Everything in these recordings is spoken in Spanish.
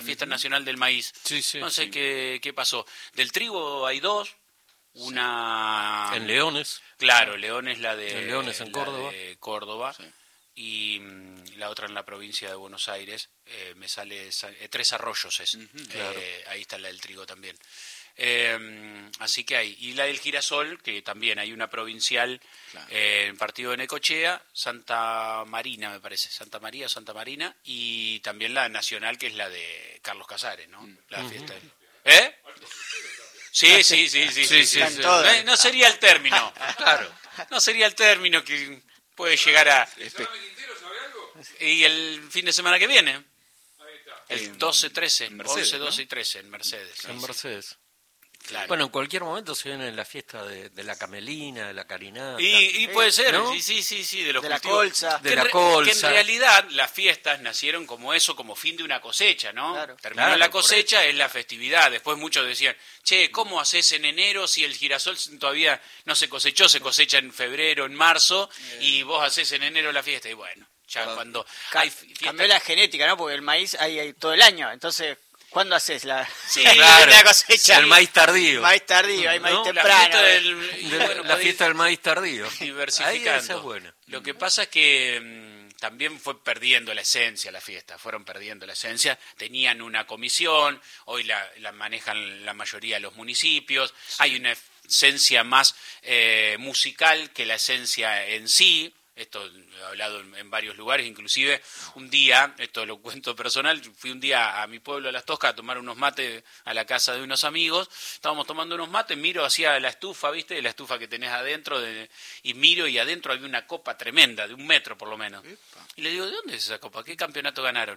Fiesta Nacional del Maíz. No sé qué pasó. Del trigo hay dos. Una... En Leones. Claro, Leones la de... En Leones, en Córdoba. De Córdoba. Sí. Y la otra en la provincia de Buenos Aires. Me sale... Tres Arroyos es. Claro. Ahí está la del trigo también. Así que hay. Y la del girasol, que también hay una provincial, claro. En partido de Necochea, Santa Marina, me parece. Santa María, Santa Marina. Y también la nacional, que es la de Carlos Casares, ¿no? La fiesta del... Sí. No sería el término, claro. No sería el término que puede llegar a... Y el fin de semana que viene. El 12, 13, 11, 12 y 13 en Mercedes. En Mercedes. Claro. Bueno, en cualquier momento se viene la fiesta de la camelina, de la carinata. Y puede ser, ¿no? sí, de los de la cultivos. colza. De la colza. Que en realidad las fiestas nacieron como eso, como fin de una cosecha, ¿no? Claro. Terminó la cosecha, es la festividad. Después muchos decían, che, ¿cómo haces en enero si el girasol todavía no se cosechó? Se cosecha en febrero, en marzo, y vos haces en enero la fiesta. Y bueno, ya cuando hay fiesta... Cambió la genética, ¿no? Porque el maíz hay todo el año, entonces... ¿Cuándo haces la cosecha? El maíz tardío. Maíz tardío, hay maíz temprano. La fiesta del maíz tardío. Diversificando. Ahí esa es buena. Lo que pasa es que también fue perdiendo la esencia la fiesta, fueron perdiendo la esencia. Tenían una comisión, hoy la manejan la mayoría de los municipios. Sí. Hay una esencia más musical que la esencia en sí. Esto he hablado en varios lugares, inclusive un día, esto lo cuento personal, fui un día a mi pueblo, a Las Toscas, a tomar unos mates a la casa de unos amigos, estábamos tomando unos mates, miro hacia la estufa, ¿viste? La estufa que tenés adentro, y miro y adentro había una copa tremenda, de 1 metro por lo menos. Y le digo, ¿de dónde es esa copa? ¿Qué campeonato ganaron?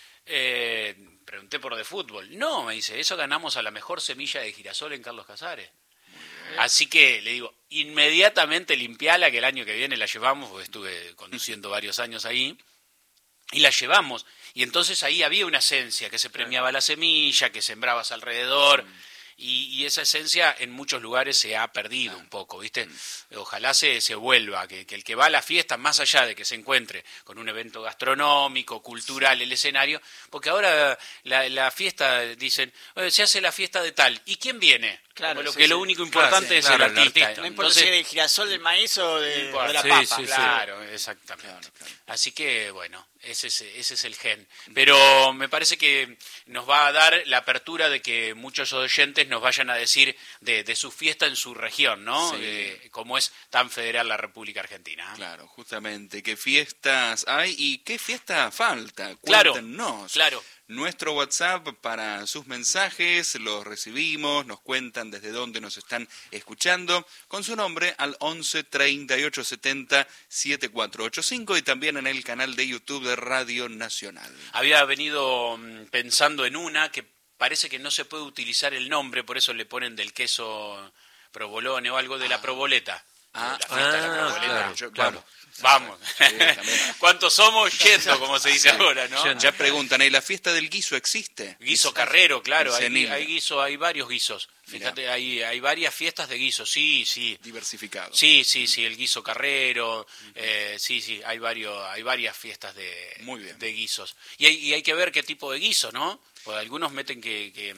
Pregunté por de fútbol. No, me dice, eso ganamos a la mejor semilla de girasol en Carlos Casares. Así que le digo, inmediatamente limpiala, que el año que viene la llevamos, porque estuve conduciendo varios años ahí, y la llevamos. Y entonces ahí había una esencia, que se premiaba la semilla, que sembrabas alrededor, y esa esencia en muchos lugares se ha perdido un poco, ¿viste? Ojalá se vuelva, que el que va a la fiesta, más allá de que se encuentre con un evento gastronómico, cultural, el escenario, porque ahora la fiesta, dicen, se hace la fiesta de tal, ¿y quién viene? Claro, lo único importante es el artista. No importa si es del girasol, del maíz o de la papa. Claro, exactamente. Claro. Así que, bueno, ese es el gen. Pero me parece que nos va a dar la apertura de que muchos oyentes nos vayan a decir de su fiesta en su región, ¿no? Sí. Cómo es tan federal la República Argentina. Claro, justamente. ¿Qué fiestas hay y qué fiesta falta? Claro, cuéntenos. Claro. Nuestro WhatsApp para sus mensajes, los recibimos, nos cuentan desde dónde nos están escuchando, con su nombre al 11 38 70 7485 y también en el canal de YouTube de Radio Nacional. Había venido pensando en una que parece que no se puede utilizar el nombre, por eso le ponen del queso provolone o algo de la proboleta. La fiesta de la proboleta. Claro. Vamos. ¿Cuántos somos? Yendo, como se dice ahora, ¿no? Ya preguntan, ¿y la fiesta del guiso existe? Guiso carrero, claro, hay guiso, hay varios guisos. Fíjate, hay varias fiestas de guiso, sí. Diversificado. Sí, el guiso carrero, sí, hay varias fiestas de guisos. Y hay que ver qué tipo de guiso, ¿no? Porque algunos meten que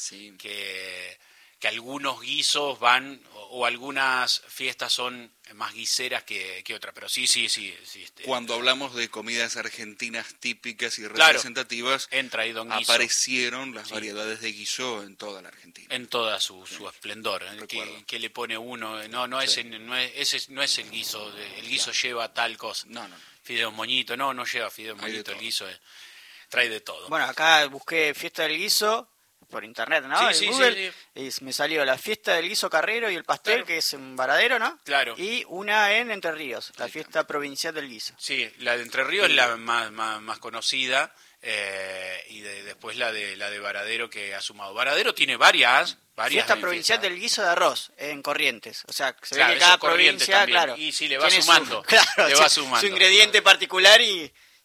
algunos guisos van, o algunas fiestas son más guiseras que otras, pero sí. Cuando hablamos de comidas argentinas típicas y representativas, entra ahí don guiso. Aparecieron las variedades de guiso en toda la Argentina. En toda su esplendor. ¿Qué le pone uno? Ese no es el guiso. El guiso lleva tal cosa. No. Fideos moñito, no lleva fideos moñito, el guiso trae de todo. Bueno, acá busqué fiesta del guiso por internet, ¿no? En Google, y me salió la fiesta del guiso carrero y el pastel, que es en Varadero, ¿no? Claro. Y una en Entre Ríos, la fiesta provincial del guiso. Sí, la de Entre Ríos es la más conocida, y después la de Varadero que ha sumado. Varadero tiene varias fiesta provincial del guiso de arroz en Corrientes, o sea, se ve que cada provincia, también. claro, Y sí, le va sumando, le va sumando. Su ingrediente particular y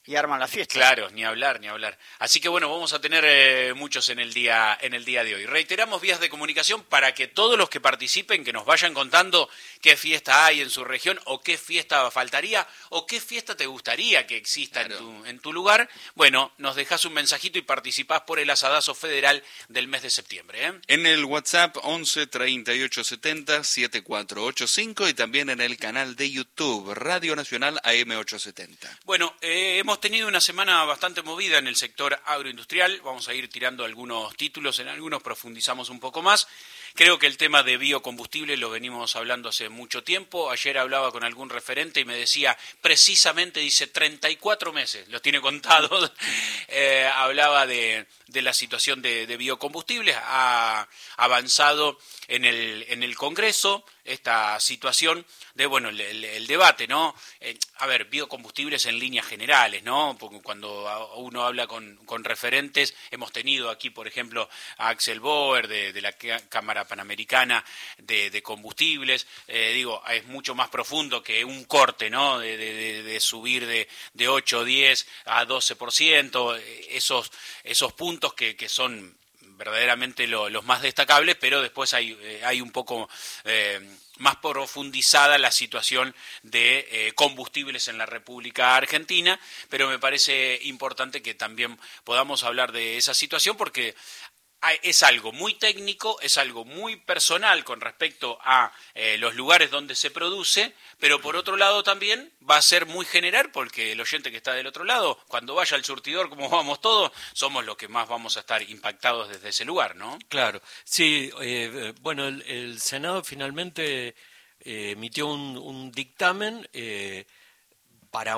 y arman la fiesta. Claro, ni hablar, ni hablar. Así que bueno, vamos a tener muchos en el día de hoy. Reiteramos vías de comunicación para que todos los que participen, que nos vayan contando qué fiesta hay en su región, o qué fiesta faltaría, o qué fiesta te gustaría que exista en tu lugar. Bueno, nos dejás un mensajito y participás por el asadazo federal del mes de septiembre, ¿eh? En el WhatsApp 11 38 70 7485 y también en el canal de YouTube Radio Nacional AM 870. Bueno, hemos tenido una semana bastante movida en el sector agroindustrial. Vamos a ir tirando algunos títulos, en algunos profundizamos un poco más. Creo que el tema de biocombustible lo venimos hablando hace mucho tiempo. Ayer hablaba con algún referente y me decía, precisamente, dice, 34 meses, los tiene contados. Hablaba de la situación de biocombustibles. Ha avanzado en el Congreso esta situación de, bueno, el debate, ¿no? A ver, biocombustibles en líneas generales, ¿no? Porque cuando uno habla con referentes, hemos tenido aquí, por ejemplo, a Axel Boer de la Cámara Panamericana de Combustibles. Es mucho más profundo que un corte, ¿no? De subir de 8, 10 a 12%, esos puntos que son verdaderamente los más destacables, pero después hay un poco más profundizada la situación de combustibles en la República Argentina, pero me parece importante que también podamos hablar de esa situación porque es algo muy técnico, es algo muy personal con respecto a los lugares donde se produce, pero por otro lado también va a ser muy general porque el oyente que está del otro lado, cuando vaya al surtidor, como vamos todos, somos los que más vamos a estar impactados desde ese lugar, ¿no? Claro, sí, bueno, el Senado finalmente emitió un dictamen para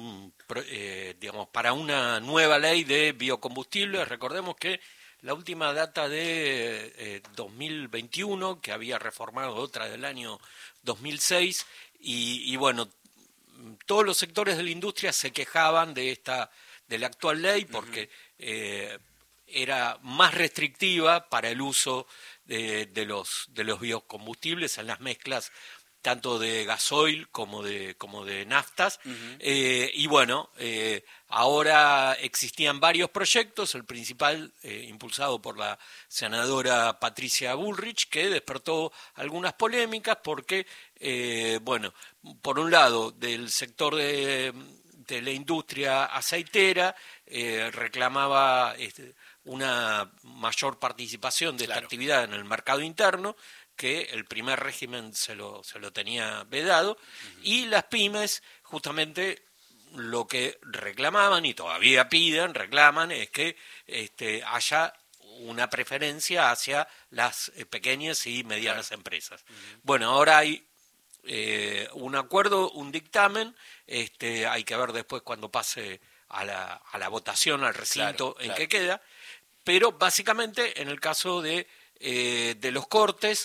para una nueva ley de biocombustibles. Recordemos que la última data de 2021, que había reformado otra del año 2006, y bueno, todos los sectores de la industria se quejaban de la actual ley porque era más restrictiva para el uso de los biocombustibles en las mezclas tanto de gasoil como de naftas. Y bueno, ahora existían varios proyectos, el principal impulsado por la senadora Patricia Bullrich, que despertó algunas polémicas porque, bueno, por un lado, del sector de la industria aceitera reclamaba una mayor participación de esta actividad en el mercado interno, que el primer régimen se lo tenía vedado, y las pymes justamente lo que reclamaban y todavía reclaman es que haya una preferencia hacia las pequeñas y medianas empresas. Bueno, ahora hay un acuerdo, un dictamen, hay que ver después cuando pase a la votación, al recinto en que queda, pero básicamente en el caso de los cortes,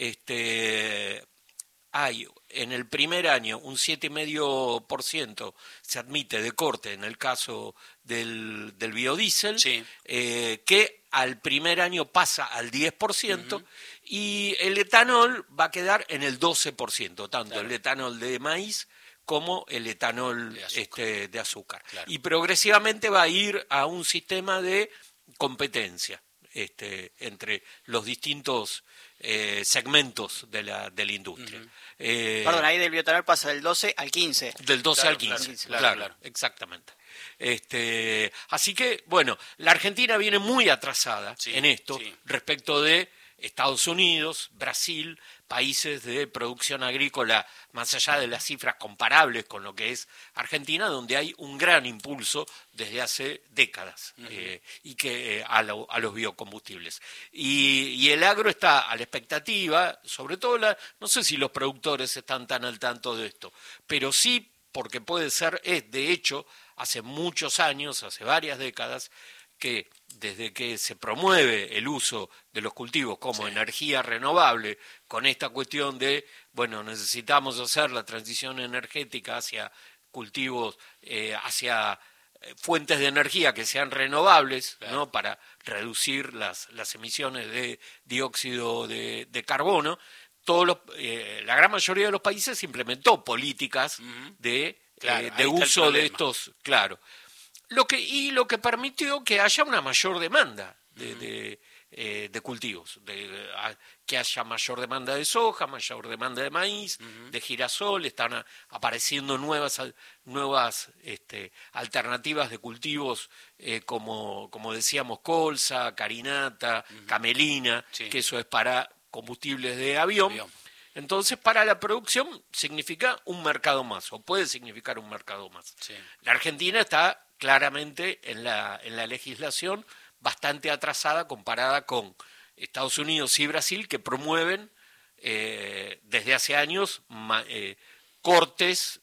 hay en el primer año un 7,5% se admite de corte en el caso del biodiesel, que al primer año pasa al 10%, y el etanol va a quedar en el 12%, tanto el etanol de maíz como el etanol de azúcar. Y progresivamente va a ir a un sistema de competencia entre los distintos segmentos de la industria. Perdón, ahí del bioetanol pasa del 12 al 15. Del 12 al 15, claro, exactamente. Así que, bueno, la Argentina viene muy atrasada en esto respecto de Estados Unidos, Brasil, países de producción agrícola, más allá de las cifras comparables con lo que es Argentina, donde hay un gran impulso desde hace décadas y que a los biocombustibles. Y el agro está a la expectativa, sobre todo, no sé si los productores están tan al tanto de esto, pero sí, porque puede ser, de hecho, hace muchos años, hace varias décadas, que desde que se promueve el uso de los cultivos como energía renovable, con esta cuestión de, bueno, necesitamos hacer la transición energética hacia cultivos, hacia fuentes de energía que sean renovables, ¿no? Para reducir las emisiones de dióxido de carbono, la gran mayoría de los países implementó políticas de uso de estos, Lo que permitió que haya una mayor demanda de cultivos, que haya mayor demanda de soja, mayor demanda de maíz, de girasol. Están apareciendo nuevas alternativas de cultivos, como decíamos, colza, carinata, camelina, sí, que eso es para combustibles de avión. Entonces, para la producción significa un mercado más, o puede significar un mercado más. Sí. La Argentina está claramente en la legislación bastante atrasada comparada con Estados Unidos y Brasil, que promueven desde hace años cortes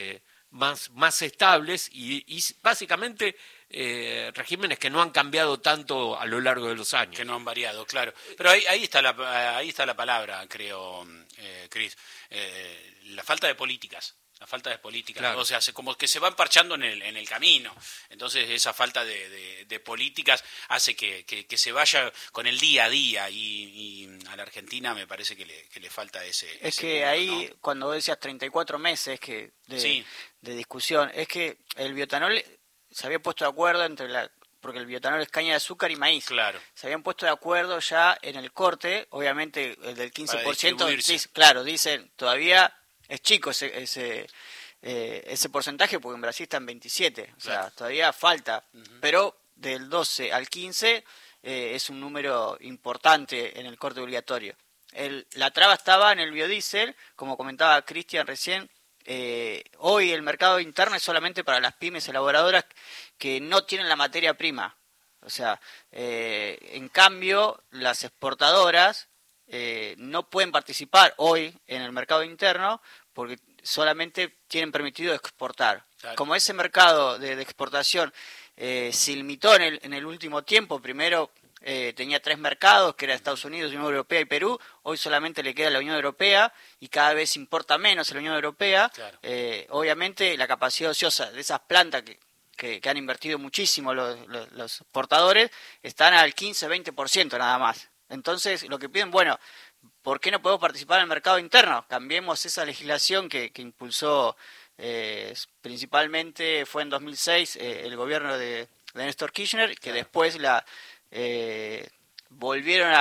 más estables y básicamente regímenes que no han cambiado tanto a lo largo de los años. Que no han variado, claro. Pero ahí está la palabra, creo, Cris. La falta de políticas. La falta de políticas, claro. O sea, como que se van parchando en el camino. Entonces esa falta de políticas hace que se vaya con el día a día y a la Argentina me parece que le falta ese... Es ese que punto, ahí, ¿no? cuando vos decías 34 meses Sí. de discusión, es que el biotanol se había puesto de acuerdo porque el biotanol es caña de azúcar y maíz. Claro. Se habían puesto de acuerdo ya en el corte, obviamente el del 15%, dicen, todavía es chico ese porcentaje, porque en Brasil está en 27, o sea, todavía falta, pero del 12 al 15 es un número importante en el corte obligatorio. La traba estaba en el biodiesel, como comentaba Cristian recién. Hoy el mercado interno es solamente para las pymes elaboradoras que no tienen la materia prima. O sea, en cambio, las exportadoras no pueden participar hoy en el mercado interno porque solamente tienen permitido exportar. Claro. Como ese mercado de exportación se limitó en el último tiempo, primero tenía 3 mercados, que era Estados Unidos, Unión Europea y Perú. Hoy solamente le queda la Unión Europea y cada vez importa menos la Unión Europea. Claro. Obviamente la capacidad ociosa de esas plantas que han invertido muchísimo los exportadores están al 15-20% nada más. Entonces lo que piden, bueno, ¿por qué no podemos participar en el mercado interno? Cambiemos esa legislación que impulsó principalmente fue en 2006 el gobierno de Néstor Kirchner, que después volvieron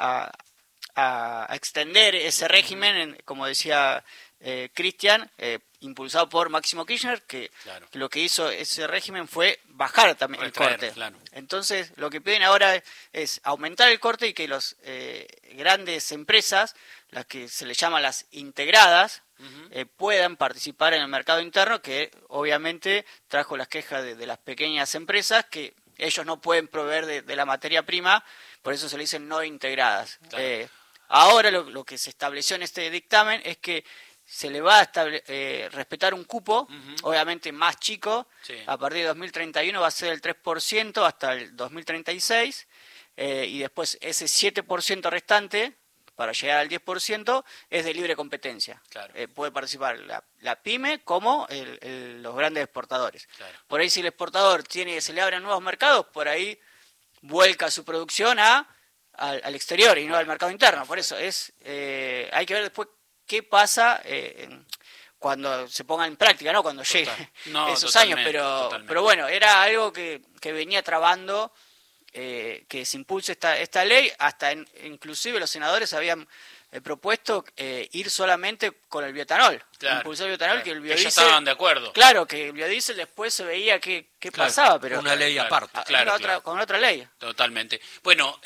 a extender ese régimen, como decía Cristian, impulsado por Máximo Kirchner, que lo que hizo ese régimen fue bajar también el corte. Claro. Entonces, lo que piden ahora es aumentar el corte y que las grandes empresas, las que se les llama las integradas, puedan participar en el mercado interno, que obviamente trajo las quejas de las pequeñas empresas, que ellos no pueden proveer de la materia prima, por eso se le dicen no integradas. Claro. Ahora lo que se estableció en este dictamen es que se le va a respetar un cupo, obviamente más chico, a partir de 2031 va a ser el 3% hasta el 2036, y después ese 7% restante, para llegar al 10%, es de libre competencia. Claro. Puede participar la pyme como los grandes exportadores. Claro. Por ahí si el exportador se le abren nuevos mercados, por ahí vuelca su producción al exterior y no al mercado interno. Por eso hay que ver después qué pasa cuando se ponga en práctica, ¿no? Cuando llegue esos años. Pero bueno, era algo que venía trabando que se impulse esta ley. Hasta inclusive los senadores habían propuesto ir solamente con el biotanol. Claro, impulsar el biotanol, que el biodiesel... Que ya estaban de acuerdo. Claro, que el biodiesel después se veía qué pasaba, pero... Una ley aparte. Con otra ley. Totalmente. Bueno,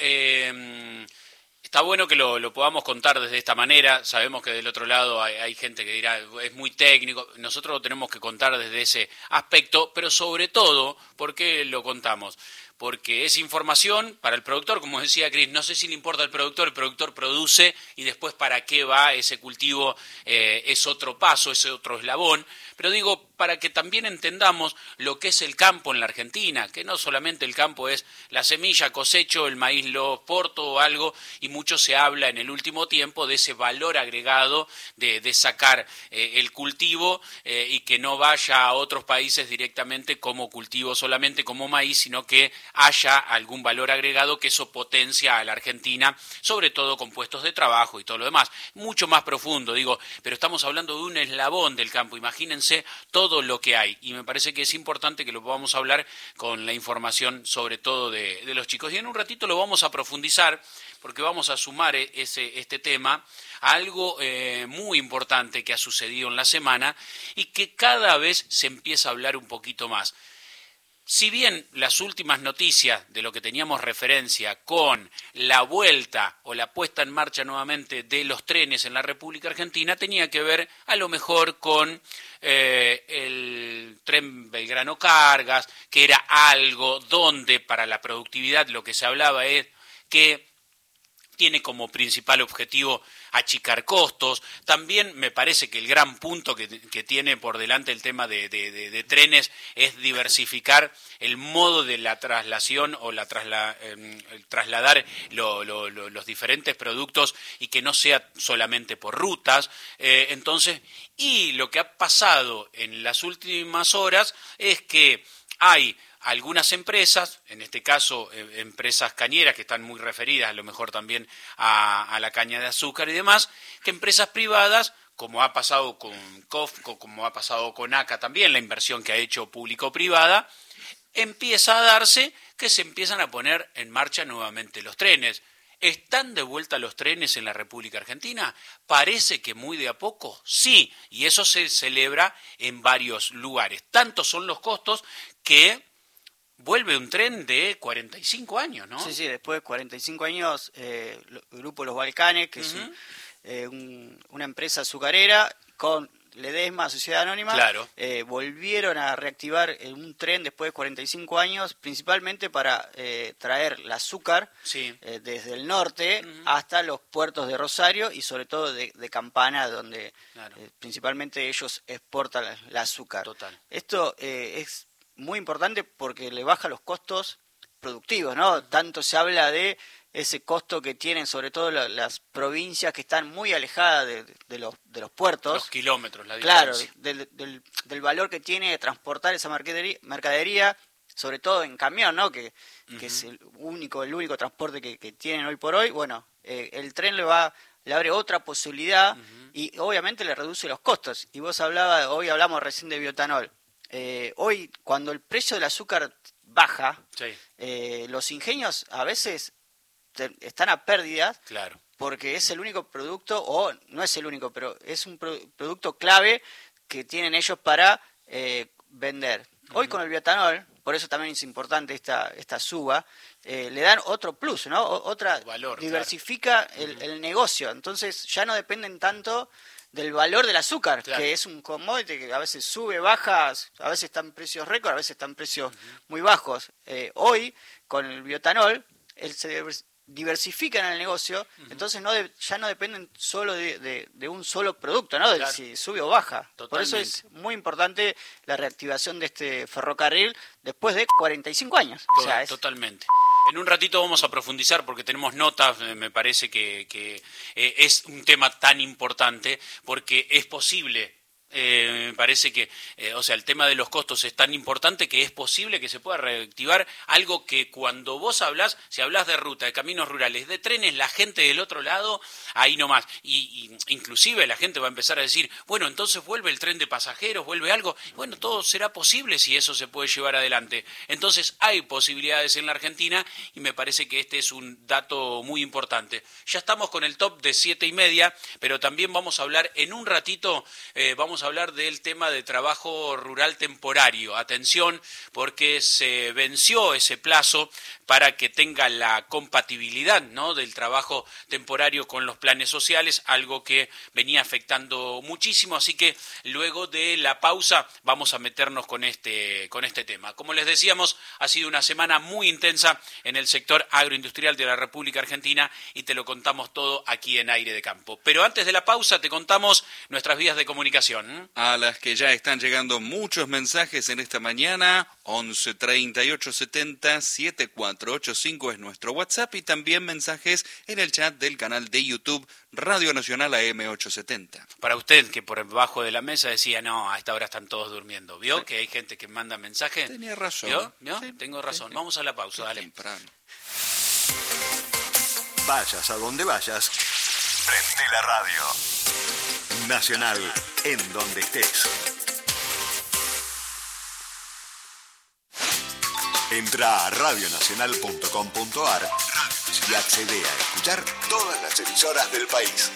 está bueno que lo podamos contar desde esta manera. Sabemos que del otro lado hay gente que dirá, es muy técnico. Nosotros lo tenemos que contar desde ese aspecto, pero sobre todo, ¿por qué lo contamos? Porque es información para el productor, como decía Cris, no sé si le importa al productor, el productor produce y después para qué va ese cultivo es otro paso, es otro eslabón. Pero digo, para que también entendamos lo que es el campo en la Argentina, que no solamente el campo es la semilla, cosecho, el maíz lo exporto o algo, y mucho se habla en el último tiempo de ese valor agregado de sacar el cultivo y que no vaya a otros países directamente como cultivo solamente como maíz, sino que haya algún valor agregado que eso potencia a la Argentina, sobre todo con puestos de trabajo y todo lo demás. Mucho más profundo, digo, pero estamos hablando de un eslabón del campo. Imagínense todo todo lo que hay. Y me parece que es importante que lo podamos hablar con la información, sobre todo de los chicos. Y en un ratito lo vamos a profundizar, porque vamos a sumar este tema a algo muy importante que ha sucedido en la semana y que cada vez se empieza a hablar un poquito más. Si bien las últimas noticias de lo que teníamos referencia con la vuelta o la puesta en marcha nuevamente de los trenes en la República Argentina tenía que ver a lo mejor con el tren Belgrano Cargas, que era algo donde para la productividad lo que se hablaba es que tiene como principal objetivo achicar costos. También me parece que el gran punto que tiene por delante el tema de trenes es diversificar el modo de la traslación o trasladar los diferentes productos y que no sea solamente por rutas. Entonces, y lo que ha pasado en las últimas horas es que hay algunas empresas, en este caso empresas cañeras que están muy referidas a lo mejor también a la caña de azúcar y demás, que empresas privadas, como ha pasado con COFCO, como ha pasado con ACA también, la inversión que ha hecho público-privada, empieza a darse que se empiezan a poner en marcha nuevamente los trenes. ¿Están de vuelta los trenes en la República Argentina? Parece que muy de a poco, sí, y eso se celebra en varios lugares. Tantos son los costos que vuelve un tren de 45 años, ¿no? Sí, después de 45 años, el Grupo Los Balcanes, que es una empresa azucarera, con Ledesma, Sociedad Anónima, claro, volvieron a reactivar un tren después de 45 años, principalmente para traer el azúcar desde el norte hasta los puertos de Rosario y sobre todo de Campana, donde principalmente ellos exportan el azúcar. Total. Esto es muy importante porque le baja los costos productivos, ¿no? Tanto se habla de ese costo que tienen sobre todo las provincias que están muy alejadas de los puertos. Los kilómetros, la distancia. Claro, del valor que tiene transportar esa mercadería, sobre todo en camión, ¿no? Que es el único transporte que tienen hoy por hoy. Bueno, el tren le abre otra posibilidad y obviamente le reduce los costos. Y hoy hablamos recién de bioetanol. Hoy, cuando el precio del azúcar baja, los ingenios a veces están a pérdidas, claro, porque es el único producto, o no es el único, pero es un producto clave que tienen ellos para vender. Hoy con el bioetanol, por eso también es importante esta suba, le dan otro plus, ¿no? Otra valor, diversifica el negocio. Entonces ya no dependen tanto del valor del azúcar, que es un commodity que a veces sube, baja, a veces está en precios récord, a veces está en precios muy bajos. Hoy, con el bioetanol, se diversifican el negocio, entonces ya no dependen solo de un solo producto, ¿no? De si sube o baja. Totalmente. Por eso es muy importante la reactivación de este ferrocarril después de 45 años. Totalmente. En un ratito vamos a profundizar porque tenemos notas, me parece que es un tema tan importante porque es posible. Me parece que, el tema de los costos es tan importante que es posible que se pueda reactivar algo que cuando vos hablás, si hablás de ruta, de caminos rurales, de trenes, la gente del otro lado, ahí nomás, y inclusive la gente va a empezar a decir, bueno, entonces vuelve el tren de pasajeros, vuelve algo, bueno, todo será posible si eso se puede llevar adelante. Entonces hay posibilidades en la Argentina y me parece que este es un dato muy importante. Ya estamos con el top de 7:30, pero también vamos a hablar en un ratito, vamos a hablar del tema de trabajo rural temporario. Atención, porque se venció ese plazo para que tenga la compatibilidad, ¿no?, del trabajo temporario con los planes sociales, algo que venía afectando muchísimo, así que luego de la pausa vamos a meternos con este tema. Como les decíamos, ha sido una semana muy intensa en el sector agroindustrial de la República Argentina y te lo contamos todo aquí en Aire de Campo. Pero antes de la pausa te contamos nuestras vías de comunicación. A las que ya están llegando muchos mensajes en esta mañana. 11 38 70 7485 es nuestro WhatsApp y también mensajes en el chat del canal de YouTube Radio Nacional AM870. Para usted que por debajo de la mesa decía, no, a esta hora están todos durmiendo, ¿vio? Sí. Que hay gente que manda mensajes. Tenía razón. ¿Vio? Sí, tengo razón. Sí. Vamos a la pausa, dale. Temprano. Vayas a donde vayas, prende la radio. Nacional, en donde estés. Entra a radionacional.com.ar y accede a escuchar todas las emisoras del país.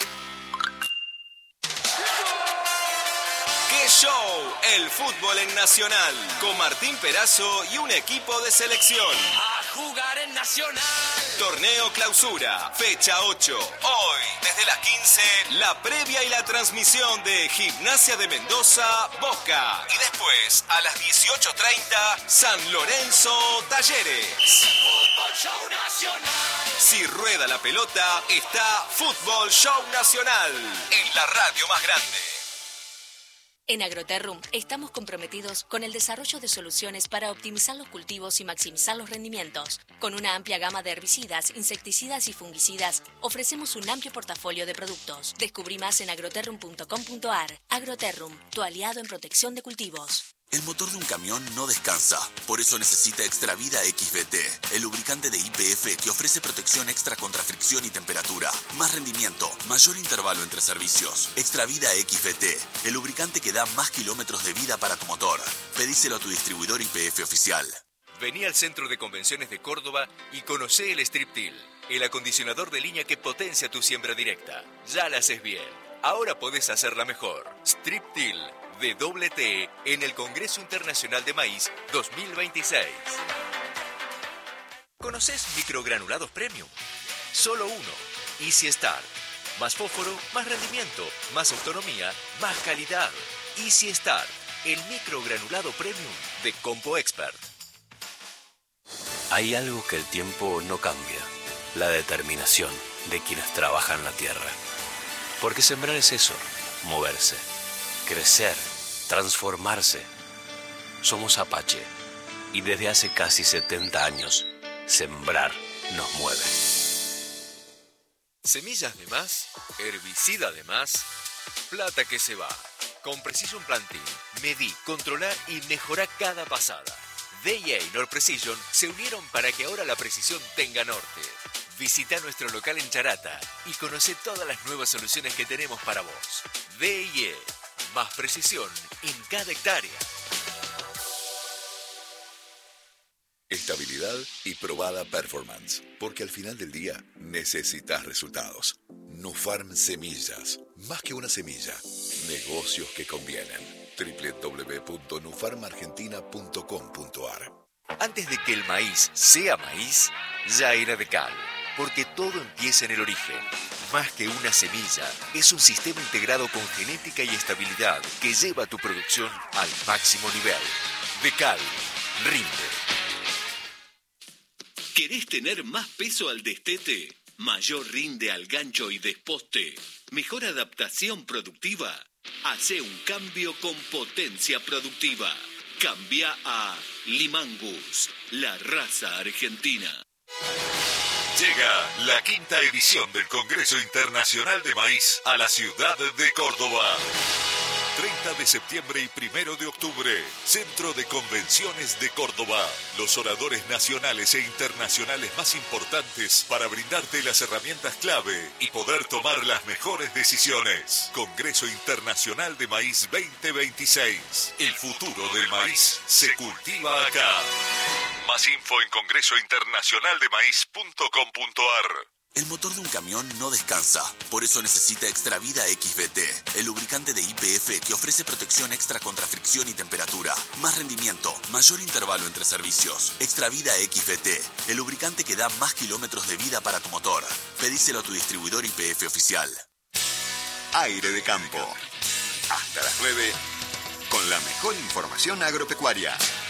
¡Qué show! El fútbol en Nacional, con Martín Perazo y un equipo de selección. A jugar en Nacional. Torneo Clausura, fecha 8. Hoy, desde las 15, la previa y la transmisión de Gimnasia de Mendoza, Boca. Y después, a las 18:30, San Lorenzo, Talleres. Fútbol Show Nacional. Si rueda la pelota, está Fútbol Show Nacional, en la radio más grande. En Agroterrum estamos comprometidos con el desarrollo de soluciones para optimizar los cultivos y maximizar los rendimientos. Con una amplia gama de herbicidas, insecticidas y fungicidas, ofrecemos un amplio portafolio de productos. Descubrí más en agroterrum.com.ar. Agroterrum, tu aliado en protección de cultivos. El motor de un camión no descansa, por eso necesita Extravida XVT, el lubricante de YPF que ofrece protección extra contra fricción y temperatura, más rendimiento, mayor intervalo entre servicios. Extravida XVT, el lubricante que da más kilómetros de vida para tu motor. Pedíselo a tu distribuidor YPF oficial. Vení al Centro de Convenciones de Córdoba y conocé el Striptil, el acondicionador de línea que potencia tu siembra directa. Ya la haces bien, ahora podés hacerla mejor. Striptil de WT en el Congreso Internacional de Maíz 2026. ¿Conocés microgranulados premium? Solo uno. Easy Start. Más fósforo, más rendimiento, más autonomía, más calidad. Easy Start, el microgranulado premium de Compo Expert. Hay algo que el tiempo no cambia, la determinación de quienes trabajan la tierra. Porque sembrar es eso, moverse, crecer, transformarse. Somos Apache y desde hace casi 70 años, sembrar nos mueve. Semillas de más, herbicida de más, plata que se va. Con Precision Planting, medí, controlá y mejorá cada pasada. DIA y Nord Precision se unieron para que ahora la precisión tenga norte. Visita nuestro local en Charata y conoce todas las nuevas soluciones que tenemos para vos. DIA, más precisión en cada hectárea. Estabilidad y probada performance, porque al final del día necesitas resultados. Nufarm Semillas, más que una semilla, negocios que convienen. www.nufarmargentina.com.ar. Antes de que el maíz sea maíz, ya era Decal, porque todo empieza en el origen. Más que una semilla, es un sistema integrado con genética y estabilidad que lleva tu producción al máximo nivel. Decal, rinde. ¿Querés tener más peso al destete? ¿Mayor rinde al gancho y desposte? ¿Mejor adaptación productiva? Hacé un cambio con potencia productiva. Cambia a Limangus, la raza argentina. Llega la 5ª edición del Congreso Internacional de Maíz a la ciudad de Córdoba. 30 de septiembre y 1 de octubre, Centro de Convenciones de Córdoba. Los oradores nacionales e internacionales más importantes para brindarte las herramientas clave y poder tomar las mejores decisiones. Congreso Internacional de Maíz 2026. El futuro del maíz se cultiva acá. Más info en congresointernacionaldemaíz.com.ar. El motor de un camión no descansa, por eso necesita Extravida XVT, el lubricante de YPF que ofrece protección extra contra fricción y temperatura, más rendimiento, mayor intervalo entre servicios. Extravida XVT, el lubricante que da más kilómetros de vida para tu motor. Pedíselo a tu distribuidor YPF oficial. Aire de campo. Hasta las 9, con la mejor información agropecuaria.